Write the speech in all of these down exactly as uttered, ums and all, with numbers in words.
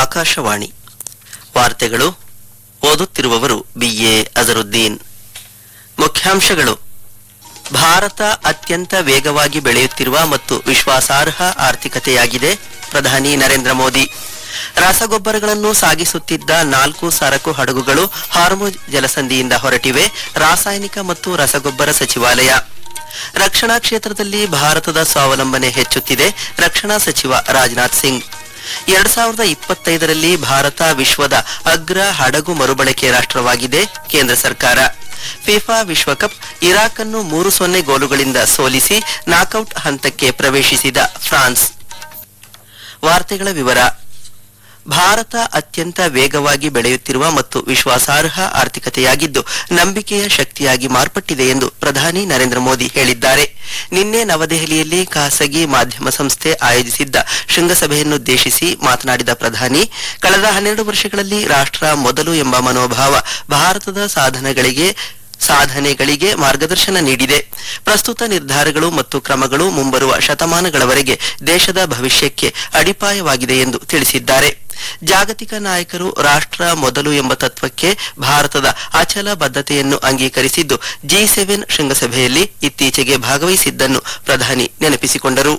ಆಕಾಶವಾಣಿ ವಾರ್ತೆಗಳು. ಓದುತ್ತಿರುವವರು ಬಿಎ ಅಜರುದ್ದೀನ್. ಮುಖ್ಯಾಂಶಗಳು: ಭಾರತ ಅತ್ಯಂತ ವೇಗವಾಗಿ ಬೆಳೆಯುತ್ತಿರುವ ಮತ್ತು ವಿಶ್ವಾಸಾರ್ಹ ಆರ್ಥಿಕತೆಯಾಗಿದೆ. ಪ್ರಧಾನಿ ನರೇಂದ್ರ ಮೋದಿ. ರಸಗೊಬ್ಬರಗಳನ್ನು ಸಾಗಿಸುತ್ತಿದ್ದ ನಾಲ್ಕು ಸರಕು ಹಡಗುಗಳು ಹಾರ್ಮುಜ್ ಜಲಸಂಧಿಯಿಂದ ಹೊರಟಿವೆ. ರಾಸಾಯನಿಕ ಮತ್ತು ರಸಗೊಬ್ಬರ ಸಚಿವಾಲಯ. ರಕ್ಷಣಾ ಕ್ಷೇತ್ರದಲ್ಲಿ ಭಾರತದ ಸ್ವಾವಲಂಬನೆ ಹೆಚ್ಚುತ್ತಿದೆ. ರಕ್ಷಣಾ ಸಚಿವ ರಾಜನಾಥ್ ಸಿಂಗ್. ಎರಡ್ ಸಾವಿರದ ಇಪ್ಪತ್ತೈದರಲ್ಲಿ ಭಾರತ ವಿಶ್ವದ ಅಗ್ರ ಹಡಗು ಮರುಬಳಕೆ ರಾಷ್ಟ್ರವಾಗಿದೆ. ಕೇಂದ್ರ ಸರ್ಕಾರ. ಫಿಫಾ ವಿಶ್ವಕಪ್ ಇರಾಕ್ ಅನ್ನು ಮೂರು ಸೊನ್ನೆ ಗೋಲುಗಳಿಂದ ಸೋಲಿಸಿ ನಾಕೌಟ್ ಹಂತಕ್ಕೆ ಪ್ರವೇಶಿಸಿದ ಫ್ರಾನ್ಸ್. ವಾರ್ತೆಗಳ ವಿವರ. ಭಾರತ ಅತ್ಯಂತ ವೇಗವಾಗಿ ಬೆಳೆಯುತ್ತಿರುವ ಮತ್ತು ವಿಶ್ವಾಸಾರ್ಹ ಆರ್ಥಿಕತೆಯಾಗಿದ್ದು ನಂಬಿಕೆಯ ಶಕ್ತಿಯಾಗಿ ಮಾರ್ಪಟ್ಟಿದೆ ಎಂದು ಪ್ರಧಾನಿ ನರೇಂದ್ರ ಮೋದಿ ಹೇಳಿದ್ದಾರೆ. ನಿನ್ನೆ ನವದೆಹಲಿಯಲ್ಲಿ ಖಾಸಗಿ ಮಾಧ್ಯಮ ಸಂಸ್ಥೆ ಆಯೋಜಿಸಿದ್ದ ಶೃಂಗಸಭೆಯನ್ನುದ್ದೇಶಿಸಿ ಮಾತನಾಡಿದ ಪ್ರಧಾನಿ, ಕಳೆದ ಹನ್ನೆರಡು ವರ್ಷಗಳಲ್ಲಿ ರಾಷ್ಟ್ರ ಮೊದಲು ಎಂಬ ಮನೋಭಾವ ಭಾರತದ ಸಾಧನೆಗಳಿಗೆ ಸಾಧನೆಗಳಿಗೆ ಮಾರ್ಗದರ್ಶನ ನೀಡಿದೆ. ಪ್ರಸ್ತುತ ನಿರ್ಧಾರಗಳು ಮತ್ತು ಕ್ರಮಗಳು ಮುಂಬರುವ ಶತಮಾನಗಳವರೆಗೆ ದೇಶದ ಭವಿಷ್ಯಕ್ಕೆ ಅಡಿಪಾಯವಾಗಿದೆ ಎಂದು ತಿಳಿಸಿದ್ದಾರೆ. ಜಾಗತಿಕ ನಾಯಕರು ರಾಷ್ಟ್ರ ಮೊದಲು ಎಂಬ ತತ್ವಕ್ಕೆ ಭಾರತದ ಅಚಲ ಬದ್ಧತೆಯನ್ನು ಅಂಗೀಕರಿಸಿದ್ದು ಜಿ ಸೆವೆನ್ ಶೃಂಗಸಭೆಯಲ್ಲಿ ಇತ್ತೀಚೆಗೆ ಭಾಗವಹಿಸಿದ್ದನ್ನು ಪ್ರಧಾನಿ ನೆನಪಿಸಿಕೊಂಡರು.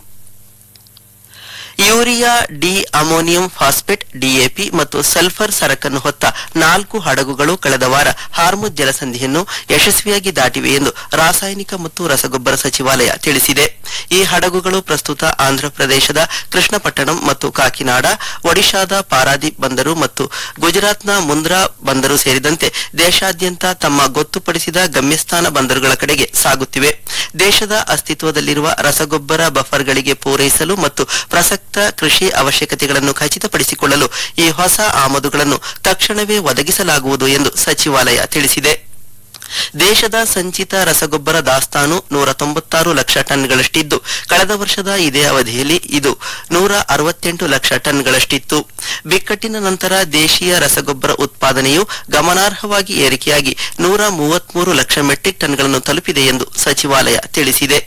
Urea, D ammonium phosphate, DAP ಮತ್ತು ಸಲ್ಫರ್ ಸರಕನ್ನು ಹೊತ್ತ ನಾಲ್ಕು ಹಡಗುಗಳು ಕಳೆದ ವಾರ ಹಾರ್ಮುಜ್ ಜಲಸಂಧಿಯನ್ನು ಯಶಸ್ವಿಯಾಗಿ ದಾಟಿವೆ ಎಂದು ರಾಸಾಯನಿಕ ಮತ್ತು ರಸಗೊಬ್ಬರ ಸಚಿವಾಲಯ ತಿಳಿಸಿದೆ. ಈ ಹಡಗುಗಳು ಪ್ರಸ್ತುತ ಆಂಧ್ರಪ್ರದೇಶದ ಕೃಷ್ಣಪಟ್ಟಣಂ ಮತ್ತು ಕಾಕಿನಾಡ, ಒಡಿಶಾದ ಪಾರಾದೀಪ್ ಬಂದರು ಮತ್ತು ಗುಜರಾತ್ನ ಮುಂದ್ರಾ ಬಂದರು ಸೇರಿದಂತೆ ದೇಶಾದ್ಯಂತ ತಮ್ಮ ಗೊತ್ತುಪಡಿಸಿದ ಗಮ್ಯಸ್ಥಾನ ಬಂದರುಗಳ ಕಡೆಗೆ ಸಾಗುತ್ತಿವೆ. ದೇಶದ ಅಸ್ತಿತ್ವದಲ್ಲಿರುವ ರಸಗೊಬ್ಬರ ಬಫರ್ಗಳಿಗೆ ಪೂರೈಸಲು ಮತ್ತು ಪ್ರಸಕ್ತ ಕೃಷಿ ಅವಶ್ಯಕತೆಗಳನ್ನು ಖಚಿತಪಡಿಸಿಕೊಳ್ಳಲು ಈ ಹೊಸ ಆಮದುಗಳನ್ನು ತಕ್ಷಣವೇ ಒದಗಿಸಲಾಗುವುದು ಎಂದು ಸಚಿವಾಲಯ ತಿಳಿಸಿದೆ. ದೇಶದ ಸಂಚಿತ ರಸಗೊಬ್ಬರ ದಾಸ್ತಾನು ನೂರ ತೊಂಬತ್ತಾರು ಲಕ್ಷ ಟನ್ಗಳಷ್ಟಿದ್ದು ಕಳೆದ ವರ್ಷದ ಇದೇ ಅವಧಿಯಲ್ಲಿ ಇದು ನೂರ ಅರವತ್ತೆಂಟು ಲಕ್ಷ ಟನ್ಗಳಷ್ಟಿತ್ತು. ಬಿಕ್ಕಟ್ಟಿನ ನಂತರ ದೇಶೀಯ ರಸಗೊಬ್ಬರ ಉತ್ಪಾದನೆಯು ಗಮನಾರ್ಹವಾಗಿ ಏರಿಕೆಯಾಗಿ ನೂರ ಮೂವತ್ಮೂರು ಲಕ್ಷ ಮೆಟ್ರಿಕ್ ಟನ್ಗಳನ್ನು ತಲುಪಿದೆ ಎಂದು ಸಚಿವಾಲಯ ತಿಳಿಸಿದೆ.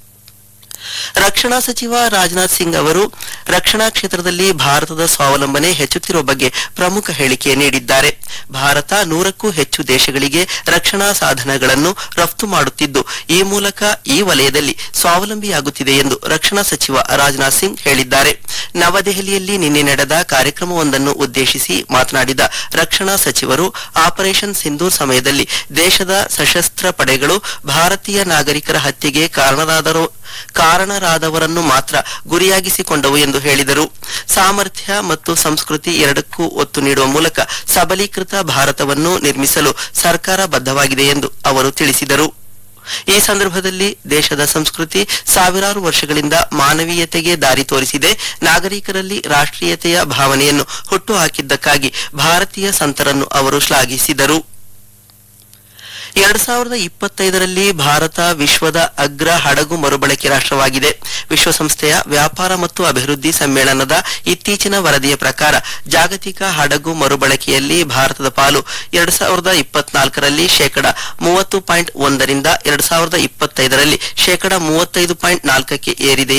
ರಕ್ಷಣಾ ಸಚಿವ ರಾಜನಾಥ್ ಸಿಂಗ್ ಅವರು ರಕ್ಷಣಾ ಕ್ಷೇತ್ರದಲ್ಲಿ ಭಾರತದ ಸ್ವಾವಲಂಬನೆ ಹೆಚ್ಚುತ್ತಿರುವ ಬಗ್ಗೆ ಪ್ರಮುಖ ಹೇಳಿಕೆ ನೀಡಿದ್ದಾರೆ. ಭಾರತ ನೂರಕ್ಕೂ ಹೆಚ್ಚು ದೇಶಗಳಿಗೆ ರಕ್ಷಣಾ ಸಾಧನಗಳನ್ನು ರಫ್ತು ಮಾಡುತ್ತಿದ್ದು ಈ ಮೂಲಕ ಈ ವಲಯದಲ್ಲಿ ಸ್ವಾವಲಂಬಿಯಾಗುತ್ತಿದೆ ಎಂದು ರಕ್ಷಣಾ ಸಚಿವ ರಾಜನಾಥ್ ಸಿಂಗ್ ಹೇಳಿದ್ದಾರೆ. ನವದೆಹಲಿಯಲ್ಲಿ ನಿನ್ನೆ ನಡೆದ ಕಾರ್ಯಕ್ರಮವೊಂದನ್ನು ಉದ್ದೇಶಿಸಿ ಮಾತನಾಡಿದ ರಕ್ಷಣಾ ಸಚಿವರು, ಆಪರೇಷನ್ ಸಿಂಧೂರ್ ಸಮಯದಲ್ಲಿ ದೇಶದ ಸಶಸ್ತ್ರ ಪಡೆಗಳು ಭಾರತೀಯ ನಾಗರಿಕರ ಹತ್ಯೆಗೆ ಕಾರಣರಾದರು ಕಾರಣರಾದವರನ್ನು ಮಾತ್ರ ಗುರಿಯಾಗಿಸಿಕೊಂಡವು ಎಂದು ಹೇಳಿದರು. ಸಾಮರ್ಥ್ಯ ಮತ್ತು ಸಂಸ್ಕೃತಿ ಎರಡಕ್ಕೂ ಒತ್ತು ನೀಡುವ ಮೂಲಕ ಸಬಲೀಕೃತ ಭಾರತವನ್ನು ನಿರ್ಮಿಸಲು ಸರ್ಕಾರ ಬದ್ಧವಾಗಿದೆ ಎಂದು ಅವರು ತಿಳಿಸಿದರು. ಈ ಸಂದರ್ಭದಲ್ಲಿ ದೇಶದ ಸಂಸ್ಕೃತಿ ಸಾವಿರಾರು ವರ್ಷಗಳಿಂದ ಮಾನವೀಯತೆಗೆ ದಾರಿ ತೋರಿಸಿದೆ. ನಾಗರಿಕರಲ್ಲಿ ರಾಷ್ಟ್ರೀಯತೆಯ ಭಾವನೆಯನ್ನು ಹುಟ್ಟುಹಾಕಿದ್ದಕ್ಕಾಗಿ ಭಾರತೀಯ ಸಂತರನ್ನು ಅವರು ಶ್ಲಾಘಿಸಿದರು. ಎರಡ್ ಸಾವಿರದ ಇಪ್ಪತ್ತೈದರಲ್ಲಿ ಭಾರತ ವಿಶ್ವದ ಅಗ್ರ ಹಡಗು ಮರುಬಳಕೆ ರಾಷ್ಟ್ರವಾಗಿದೆ. ವಿಶ್ವಸಂಸ್ಥೆಯ ವ್ಯಾಪಾರ ಮತ್ತು ಅಭಿವೃದ್ಧಿ ಸಮ್ಮೇಳನದ ಇತ್ತೀಚಿನ ವರದಿಯ ಪ್ರಕಾರ ಜಾಗತಿಕ ಹಡಗು ಮರುಬಳಕೆಯಲ್ಲಿ ಭಾರತದ ಪಾಲು ಎರಡ್ ಸಾವಿರದ ಇಪ್ಪತ್ನಾಲ್ಕರಲ್ಲಿ ಶೇಕಡ ಮೂವತ್ತು ಪಾಯಿಂಟ್ ಒಂದರಿಂದ ಎರಡ್ ಸಾವಿರದ ಇಪ್ಪತ್ತೈದರಲ್ಲಿ ಶೇಕಡ ಮೂವತ್ತೈದು ಪಾಯಿಂಟ್ ನಾಲ್ಕಕ್ಕೆ ಏರಿದೆ